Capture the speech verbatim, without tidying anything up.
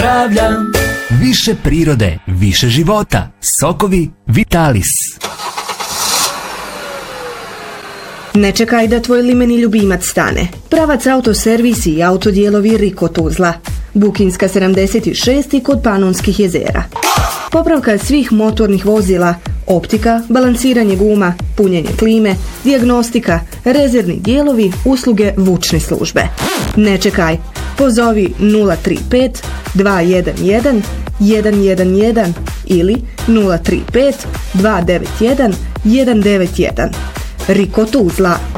zdravlja. Više prirode, više života. Sokovi Vitalis. Ne čekaj da tvoj limeni ljubimac stane. Pravac autoservis i autodijelovi Riko Tuzla. Bukinska sedamdeset šest kod Panonskih jezera. Popravka svih motornih vozila, optika, balansiranje guma, punjenje klime, dijagnostika, rezervni dijelovi, usluge vučne službe. Ne čekaj, pozovi nula tri pet dva jedan jedan jedan jedan jedan ili nula tri pet dva devet jedan jedan devet jedan. Riko Tuzla.